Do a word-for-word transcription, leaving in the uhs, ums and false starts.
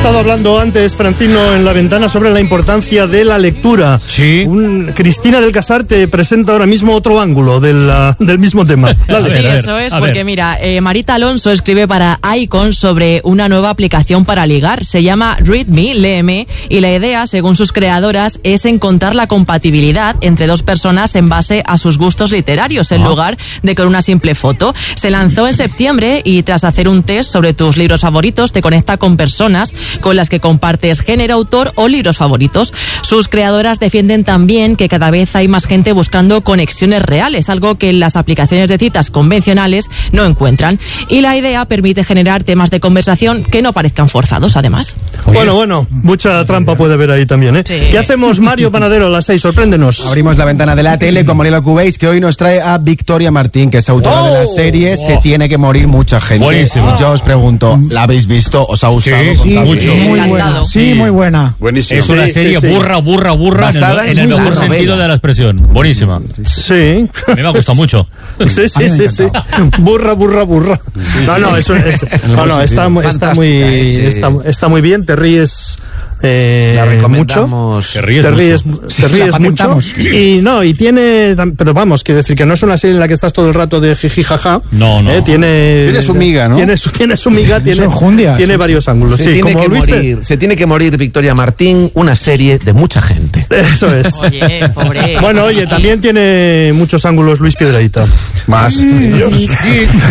estado hablando antes, Francino, en La Ventana sobre la importancia de la lectura. Sí. Un, Cristina del Casar te presenta ahora mismo otro ángulo del, uh, del mismo tema. Dale. Sí, ver, eso es, a porque ver. mira, eh, Marita Alonso escribe para Icon sobre una nueva aplicación para ligar. Se llama Read Me, léeme, y la idea, según sus creadoras, es encontrar la compatibilidad entre dos personas en base a sus gustos literarios, en Ah. lugar de con una simple foto. Se lanzó en septiembre y tras hacer un test sobre tus libros favoritos, te conecta con personas con las que compartes género, autor o libros favoritos. Sus creadoras defienden también que cada vez hay más gente buscando conexiones reales, algo que en las aplicaciones de citas convencionales no encuentran. Y la idea permite generar temas de conversación que no parezcan forzados, además. Oye. Bueno, bueno, mucha trampa puede haber ahí también, ¿eh? Sí. ¿Qué hacemos, Mario Panadero, a las seis? Sorpréndenos. Abrimos la ventana de la tele con Mariela Cubéis, que hoy nos trae a Victoria Martín, que es autora de la serie Oh. Se tiene que morir mucha gente. Buenísimo. Yo os pregunto, ¿la habéis visto? ¿Os ha gustado? Sí, sí, Contadme. mucho. Muy Encantado. buena, sí, muy buena. Buenísimo. Es una Sí, serie sí, sí. burra, burra, burra, en Basada el, en en el una mejor novela. sentido de la expresión. Buenísima. Sí. A mí me ha gustado mucho. Sí, sí, sí, sí. Burra, burra, burra. No, no, eso es. No, no, está, mu- está muy, Fantástica, eh, sí. está, está muy bien. Te ríes eh, La mucho. recomendamos. Te ríes Te mucho. ríes, te ríes mucho. patentamos. Y no, y tiene, pero vamos, quiero decir que no es una serie en la que estás todo el rato de jiji jaja. No, no. Eh, tiene, Tiene su miga, ¿no? Tiene su, tiene su miga, tiene, enjundia, tiene sí. varios ángulos. Se, Sí, tiene como que Luis Pe- morir, se tiene que morir Victoria Martín, una serie de mucha gente. Eso es. Oye, pobre. Bueno, oye, también tiene muchos ángulos Luis Piedrahita. Más.